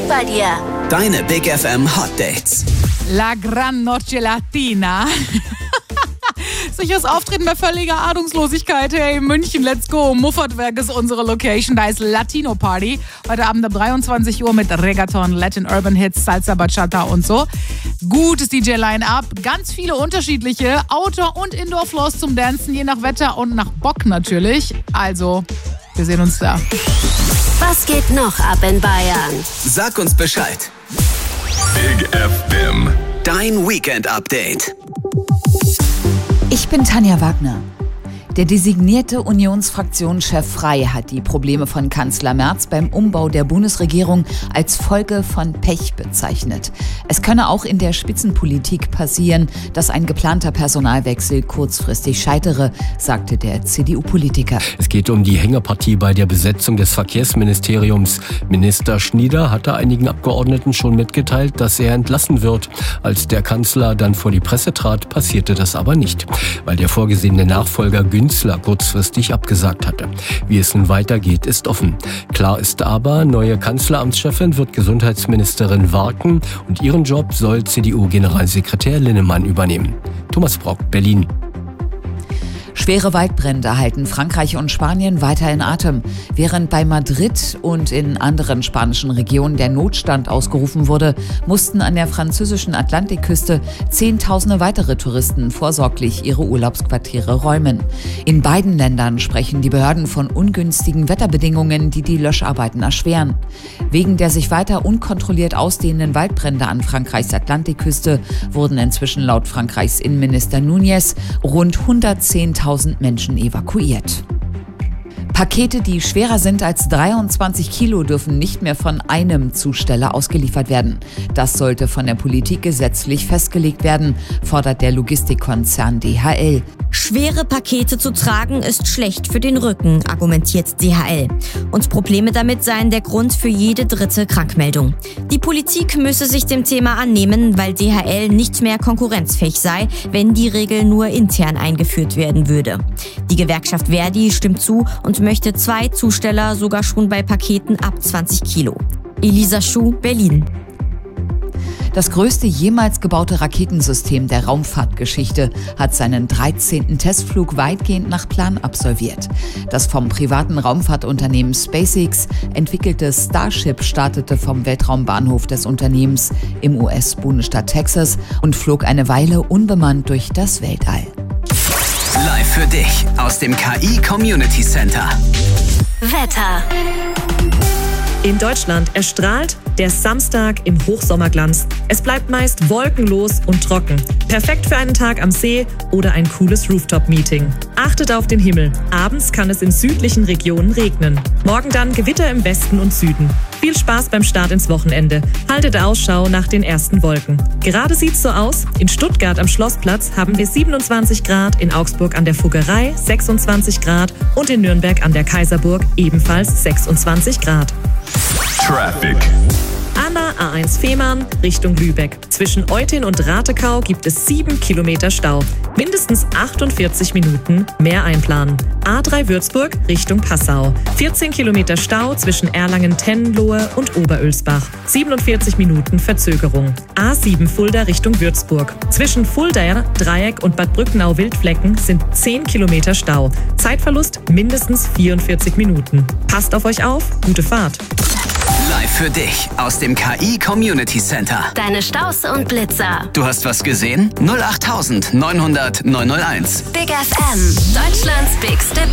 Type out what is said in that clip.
Zeit bei dir. Deine Big FM Hot Dates. La Gran Noche Latina. Sicheres Auftreten bei völliger Ahnungslosigkeit. Hey, München, let's go. Muffertwerk ist unsere Location. Da ist Latino Party. Heute Abend ab 23 Uhr mit Reggaeton, Latin Urban Hits, Salsa, Bachata und so. Gutes DJ-Line-Up. Ganz viele unterschiedliche Outdoor- und Indoor-Floors zum Dancen, je nach Wetter und nach Bock natürlich. Also, wir sehen uns da. Was geht noch ab in Bayern? Sag uns Bescheid. Big FM. Dein Weekend-Update. Ich bin Tanja Wagner. Der designierte Unionsfraktionschef Frey hat die Probleme von Kanzler Merz beim Umbau der Bundesregierung als Folge von Pech bezeichnet. Es könne auch in der Spitzenpolitik passieren, dass ein geplanter Personalwechsel kurzfristig scheitere, sagte der CDU-Politiker. Es geht um die Hängepartie bei der Besetzung des Verkehrsministeriums. Minister Schnieder hatte einigen Abgeordneten schon mitgeteilt, dass er entlassen wird. Als der Kanzler dann vor die Presse trat, passierte das aber nicht, weil der vorgesehene Nachfolger Günzler kurzfristig abgesagt hatte. Wie es nun weitergeht, ist offen. Klar ist aber, neue Kanzleramtschefin wird Gesundheitsministerin Warken und ihren Job soll CDU-Generalsekretär Linnemann übernehmen. Thomas Brock, Berlin. Schwere Waldbrände halten Frankreich und Spanien weiter in Atem. Während bei Madrid und in anderen spanischen Regionen der Notstand ausgerufen wurde, mussten an der französischen Atlantikküste Zehntausende weitere Touristen vorsorglich ihre Urlaubsquartiere räumen. In beiden Ländern sprechen die Behörden von ungünstigen Wetterbedingungen, die die Löscharbeiten erschweren. Wegen der sich weiter unkontrolliert ausdehnenden Waldbrände an Frankreichs Atlantikküste wurden inzwischen laut Frankreichs Innenminister Núñez rund 110.000 Menschen evakuiert. Pakete, die schwerer sind als 23 Kilo, dürfen nicht mehr von einem Zusteller ausgeliefert werden. Das sollte von der Politik gesetzlich festgelegt werden, fordert der Logistikkonzern DHL. Schwere Pakete zu tragen ist schlecht für den Rücken, argumentiert DHL. Und Probleme damit seien der Grund für jede dritte Krankmeldung. Die Politik müsse sich dem Thema annehmen, weil DHL nicht mehr konkurrenzfähig sei, wenn die Regel nur intern eingeführt werden würde. Die Gewerkschaft Verdi stimmt zu und möchte 2 Zusteller sogar schon bei Paketen ab 20 Kilo. Elisa Schuh, Berlin. Das größte jemals gebaute Raketensystem der Raumfahrtgeschichte hat seinen 13. Testflug weitgehend nach Plan absolviert. Das vom privaten Raumfahrtunternehmen SpaceX entwickelte Starship startete vom Weltraumbahnhof des Unternehmens im US-Bundesstaat Texas und flog eine Weile unbemannt durch das Weltall. Live für dich aus dem KI Community Center. Wetter. In Deutschland erstrahlt der Samstag im Hochsommerglanz. Es bleibt meist wolkenlos und trocken. Perfekt für einen Tag am See oder ein cooles Rooftop-Meeting. Achtet auf den Himmel. Abends kann es in südlichen Regionen regnen. Morgen dann Gewitter im Westen und Süden. Viel Spaß beim Start ins Wochenende. Haltet Ausschau nach den ersten Wolken. Gerade sieht's so aus. In Stuttgart am Schlossplatz haben wir 27 Grad, in Augsburg an der Fuggerei 26 Grad und in Nürnberg an der Kaiserburg ebenfalls 26 Grad. Traffic. Anna A1 Fehmarn Richtung Lübeck. Zwischen Eutin und Ratekau gibt es 7 Kilometer Stau. Mindestens 48 Minuten mehr einplanen. A3 Würzburg Richtung Passau. 14 Kilometer Stau zwischen Erlangen-Tennenlohe und Oberölsbach. 47 Minuten Verzögerung. A7 Fulda Richtung Würzburg. Zwischen Fuldaer, Dreieck und Bad Brückenau-Wildflecken sind 10 Kilometer Stau. Zeitverlust mindestens 44 Minuten. Passt auf euch auf, gute Fahrt. Live für dich aus dem KI Community Center. Deine Staus und Blitzer. Du hast was gesehen? 08900 901. Big FM. Deutschlands bigste